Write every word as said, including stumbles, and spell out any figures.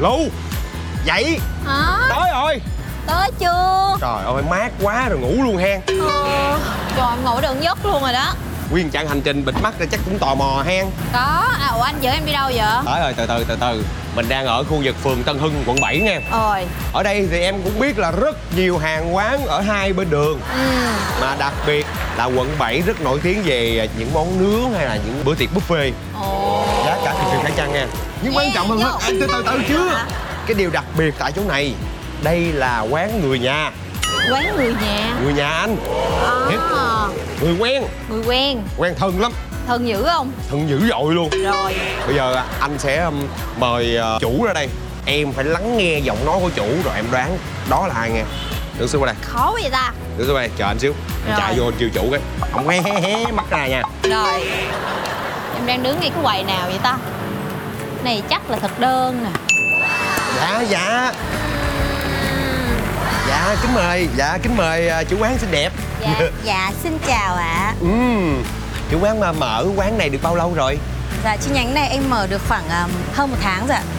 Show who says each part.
Speaker 1: Lu, dậy.
Speaker 2: Hả?
Speaker 1: Tới rồi.
Speaker 2: Tới chưa?
Speaker 1: Trời ơi, mát quá rồi, ngủ luôn hen.
Speaker 2: Ờ, trời ngủ được giấc luôn rồi đó.
Speaker 1: Nguyên chặng hành trình bịt mắt ra chắc cũng tò mò hen.
Speaker 2: Có, à, ủa anh dẫn em đi đâu vậy?
Speaker 1: Tới rồi, từ từ từ từ. Mình đang ở khu vực phường Tân Hưng, quận bảy nha.
Speaker 2: Ôi.
Speaker 1: Ở đây thì em cũng biết là rất nhiều hàng quán ở hai bên đường.
Speaker 2: Ừ.
Speaker 1: Mà đặc biệt là quận bảy rất nổi tiếng về những món nướng hay là những bữa tiệc buffet.
Speaker 2: Ồ.
Speaker 1: Giá cả cực kỳ phải chăng nha. Nhưng quan trọng hơn hết, anh từ từ từ chứ. Cái điều đặc biệt tại chỗ này, đây là quán người nhà.
Speaker 2: Quán người nhà.
Speaker 1: Người nhà anh.
Speaker 2: À.
Speaker 1: Người quen.
Speaker 2: Người quen.
Speaker 1: Quen thân lắm.
Speaker 2: Thân dữ không?
Speaker 1: Thân dữ dội luôn.
Speaker 2: Rồi.
Speaker 1: Bây giờ anh sẽ um, mời uh, chủ ra đây. Em phải lắng nghe giọng nói của chủ rồi em đoán đó là ai nghe. Được xuống qua đây.
Speaker 2: Khó vậy ta?
Speaker 1: Được xuống qua đây, chờ anh xíu. Anh chạy vô anh kêu chủ cái. Ông hé hé hé mắt ra nha.
Speaker 2: Rồi. Em đang đứng ngay cái quầy nào vậy ta? Này chắc là thực đơn nè.
Speaker 1: Dạ dạ. Dạ kính mời, dạ kính mời uh, chủ quán xinh đẹp.
Speaker 2: Dạ, dạ xin chào ạ.
Speaker 1: Ừm, chủ quán mà mở quán này được bao lâu rồi?
Speaker 2: Dạ chi nhánh này em mở được khoảng um, hơn một tháng rồi ạ.